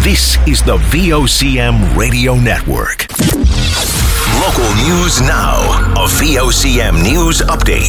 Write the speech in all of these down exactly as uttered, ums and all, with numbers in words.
This is the V O C M Radio Network. Local news now. A V O C M News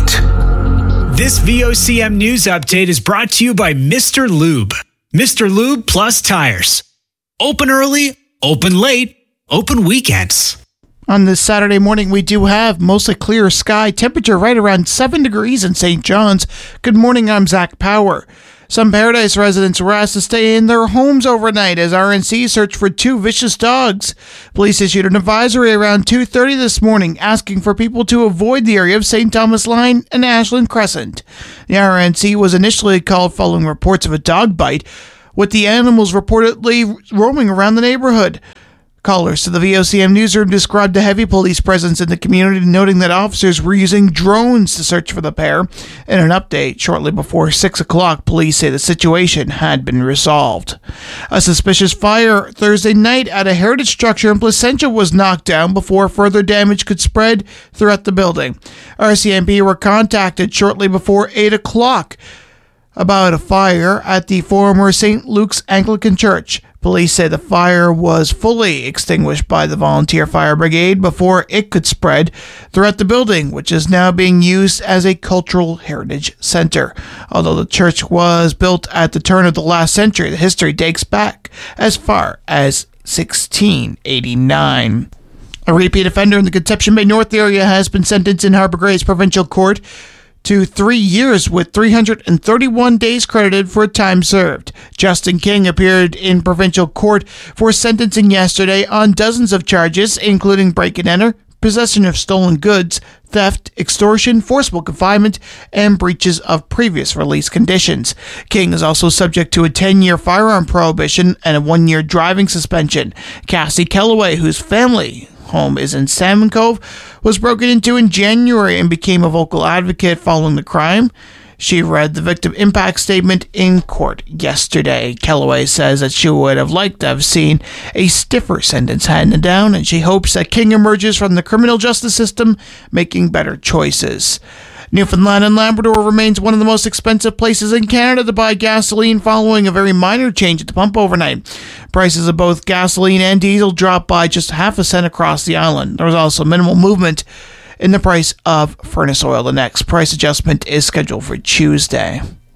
Update. This V O C M News Update is brought to you by Mister Lube. Mister Lube Plus Tires. Open early, open late, open weekends. On this Saturday morning, we do have mostly clear sky, temperature right around seven degrees in Saint John's. Good morning, I'm Zach Power. Some Paradise residents were asked to stay in their homes overnight as R N C searched for two vicious dogs. Police issued an advisory around two thirty this morning asking for people to avoid the area of Saint Thomas Line and Ashland Crescent. The R N C was initially called following reports of a dog bite, with the animals reportedly roaming around the neighborhood. Callers to the V O C M newsroom described a heavy police presence in the community, noting that officers were using drones to search for the pair. In an update shortly before six o'clock, police say the situation had been resolved. A suspicious fire Thursday night at a heritage structure in Placentia was knocked down before further damage could spread throughout the building. R C M P were contacted shortly before eight o'clock about a fire at the former Saint Luke's Anglican Church. Police say the fire was fully extinguished by the volunteer fire brigade before it could spread throughout the building, which is now being used as a cultural heritage center. Although the church was built at the turn of the last century, the history dates back as far as sixteen eighty-nine. A repeat offender in the Conception Bay North area has been sentenced in Harbour Grace Provincial Court to three years with three hundred thirty-one days credited for time served. Justin King appeared in provincial court for sentencing yesterday on dozens of charges, including break and enter, possession of stolen goods, theft, extortion, forcible confinement, and breaches of previous release conditions. King is also subject to a ten-year firearm prohibition and a one-year driving suspension. Cassie Kellaway, whose family home is in Salmon Cove, was broken into in January and became a vocal advocate following the crime. She read the victim impact statement in court yesterday. Kellaway says that she would have liked to have seen a stiffer sentence handed down, and she hopes that King emerges from the criminal justice system making better choices. Newfoundland and Labrador remains one of the most expensive places in Canada to buy gasoline following a very minor change at the pump overnight. Prices of both gasoline and diesel dropped by just half a cent across the island. There was also minimal movement in the price of furnace oil. The next price adjustment is scheduled for Tuesday.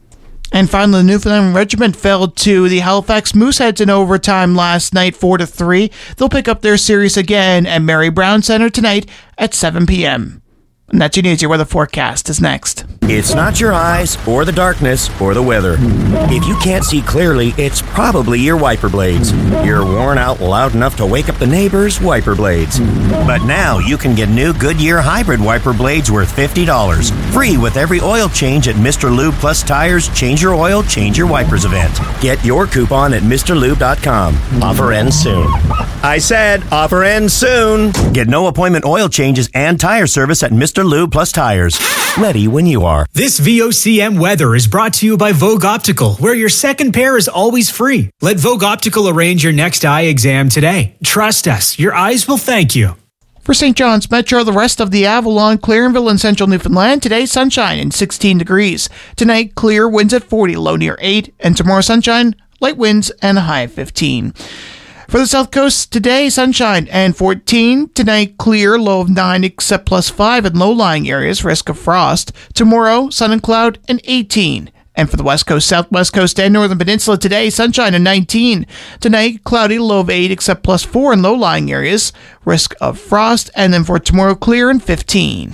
And finally, the Newfoundland Regiment fell to the Halifax Mooseheads in overtime last night, four to three. They'll pick up their series again at Mary Brown Centre tonight at seven p.m. And that's your news. Your weather forecast is next. It's not your eyes, or the darkness, or the weather. If you can't see clearly, it's probably your wiper blades. You're worn out loud enough to wake up the neighbors' wiper blades. But now you can get new Goodyear hybrid wiper blades worth fifty dollars. Free with every oil change at Mister Lube Plus Tires Change Your Oil, Change Your Wipers event. Get your coupon at Mister Lube dot com. Offer ends soon. I said offer ends soon. Get no appointment oil changes and tire service at Mister Lube Plus Tires. Ready when you are. This V O C M weather is brought to you by Vogue Optical, where your second pair is always free. Let Vogue Optical arrange your next eye exam today. Trust us, your eyes will thank you. For Saint John's Metro, the rest of the Avalon, Clarenville, and central Newfoundland, today sunshine and sixteen degrees. Tonight, clear, winds at forty, low near eight, and tomorrow sunshine, light winds, and a high of fifteen. For the South Coast, today, sunshine and fourteen. Tonight, clear, low of nine, except plus five in low-lying areas, risk of frost. Tomorrow, sun and cloud and eighteen. And for the West Coast, Southwest Coast, and Northern Peninsula, today, sunshine and nineteen. Tonight, cloudy, low of eight, except plus four in low-lying areas, risk of frost. And then for tomorrow, clear and fifteen.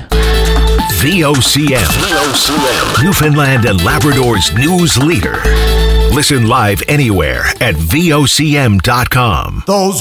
V O C M. V O C M. Newfoundland and Labrador's news leader. Listen live anywhere at V O C M dot com. Those